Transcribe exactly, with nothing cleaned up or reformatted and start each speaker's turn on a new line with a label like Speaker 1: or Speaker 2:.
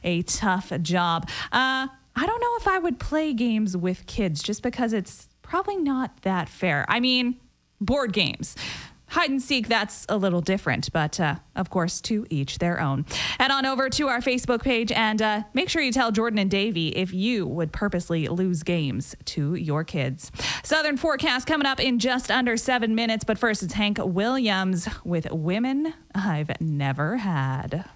Speaker 1: a tough job. Uh, I don't know if I would play games with kids just because it's probably not that fair. I mean, board games. Hide and seek, that's a little different, but uh, of course, to each their own. Head on over to our Facebook page and uh, make sure you tell Jordan and Davey if you would purposely lose games to your kids. Southern forecast coming up in just under seven minutes, but first it's Hank Williams with Women I've Never Had.